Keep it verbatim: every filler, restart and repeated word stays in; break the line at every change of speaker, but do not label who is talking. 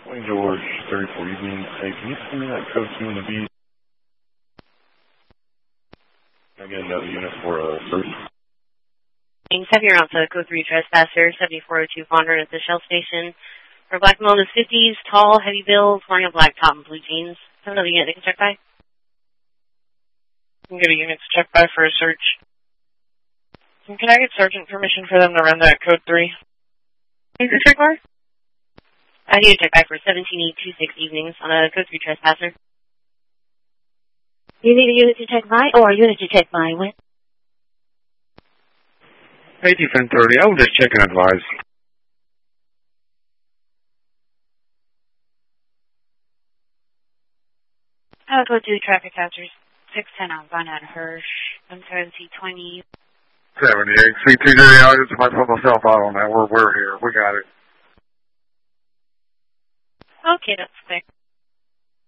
Saint George, thirty-four evening. Hey, can you send me that code two in the B? Can I get another unit for a uh, search?
Have your Alpha, code three trespasser, seventy-four oh two Fonder at the Shell Station. For black male in his fifties, tall, heavy build, wearing a black top and blue jeans. Have another unit they can check by?
You can get a unit to check by for a search. And can I get Sergeant permission for them to run that code three?
Is this record? I need to check by for seventeen eight two six evenings on a code three trespasser.
You need a unit to check by or a unit to check by when?
eighteen ten thirty, I will just check and advise.
I'll go to traffic hazards. six ten on Von at Hirsch, one seventy twenty.
seventy-eight, C two J, I just might put myself out on that. We're, we're here. We got it.
Okay, that's quick.